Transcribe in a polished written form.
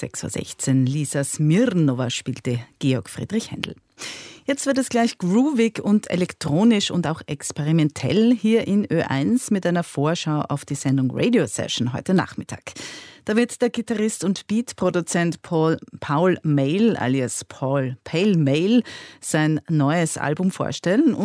6:16 Uhr. Lisa Smirnova spielte Georg Friedrich Händel. Jetzt wird es gleich groovig und elektronisch und auch experimentell hier in Ö1 mit einer Vorschau auf die Sendung Radio Session heute Nachmittag. Da wird der Gitarrist und Beatproduzent Paul Mail alias Paul Pale Mail sein neues Album vorstellen.